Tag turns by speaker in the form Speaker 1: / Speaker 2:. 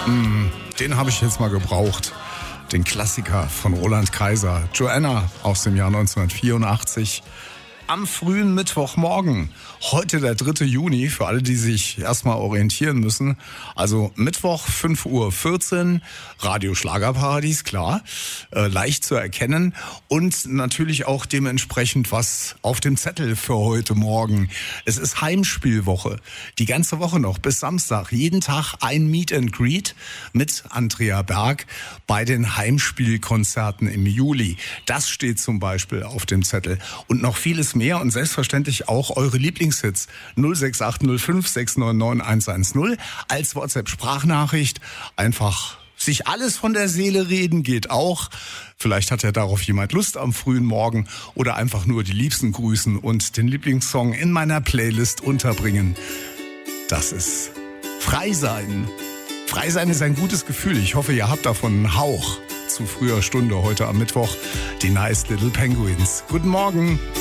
Speaker 1: Den habe ich jetzt mal gebraucht. Den Klassiker von Roland Kaiser. Joanna aus dem Jahr 1984. Am frühen Mittwochmorgen. Heute der 3. Juni, für alle, die sich erstmal orientieren müssen. Also Mittwoch 5:14 Uhr, Radio Schlagerparadies, klar, leicht zu erkennen. Und natürlich auch dementsprechend was auf dem Zettel für heute Morgen. Es ist Heimspielwoche. Die ganze Woche noch, bis Samstag. Jeden Tag ein Meet and Greet mit Andrea Berg bei den Heimspielkonzerten im Juli. Das steht zum Beispiel auf dem Zettel. Und noch vieles mehr und selbstverständlich auch eure Lieblingshits 06805 699 110 als WhatsApp-Sprachnachricht. Einfach sich alles von der Seele reden geht auch. Vielleicht hat ja darauf jemand Lust am frühen Morgen oder einfach nur die Liebsten grüßen und den Lieblingssong in meiner Playlist unterbringen. Das ist Frei sein. Frei sein ist ein gutes Gefühl. Ich hoffe, ihr habt davon einen Hauch zu früher Stunde heute am Mittwoch. Die Nice Little Penguins. Guten Morgen.